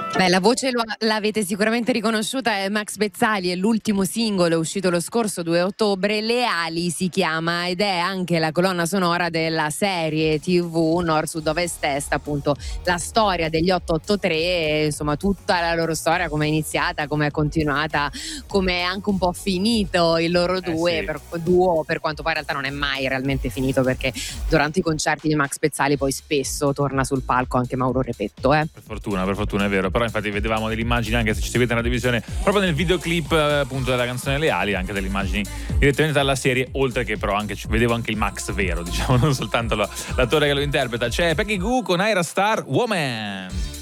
Beh, la voce l'avete sicuramente riconosciuta, è Max Pezzali, è l'ultimo singolo uscito lo scorso 2 ottobre, Le ali si chiama, ed è anche la colonna sonora della serie TV Nord Sud Ovest Est, appunto la storia degli 883, insomma tutta la loro storia, come è iniziata, come è continuata, come è anche un po' finito il loro Sì. duo, per quanto poi in realtà non è mai realmente finito, perché durante i concerti di Max Pezzali poi spesso torna sul palco anche Mauro Repetto. Per fortuna è vero, però infatti vedevamo delle immagini, anche se ci seguite nella televisione, proprio nel videoclip appunto della canzone Leali, anche delle immagini direttamente dalla serie, oltre che però anche vedevo anche il Max vero, diciamo, non soltanto l'attore che lo interpreta. C'è Peggy Gou con Ira Star, Woman.